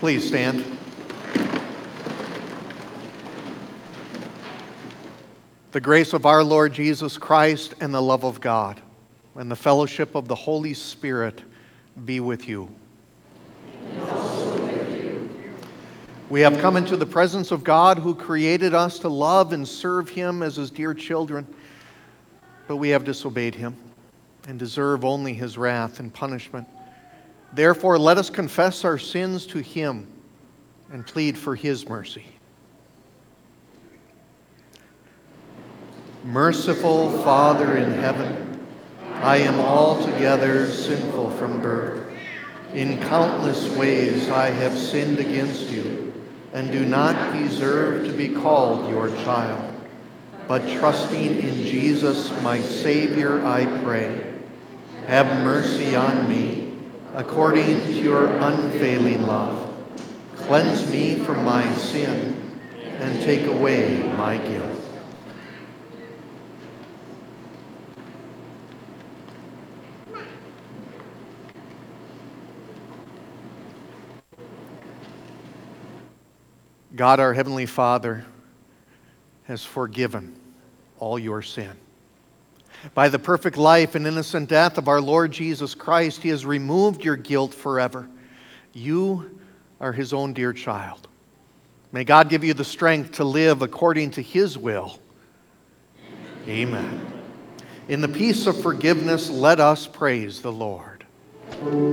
Please stand. The grace of our Lord Jesus Christ and the love of God and the fellowship of the Holy Spirit be with you. And also with you. We have come into the presence of God who created us to love and serve Him as His dear children, but we have disobeyed Him and deserve only His wrath and punishment. Therefore, let us confess our sins to Him and plead for His mercy. Merciful Father in heaven, I am altogether sinful from birth. In countless ways I have sinned against you and do not deserve to be called your child. But trusting in Jesus, my Savior, I pray, have mercy on me according to your unfailing love. Cleanse me from my sin and take away my guilt. God, our Heavenly Father, has forgiven all your sin. By the perfect life and innocent death of our Lord Jesus Christ, He has removed your guilt forever. You are His own dear child. May God give you the strength to live according to His will. Amen. In the peace of forgiveness, let us praise the Lord.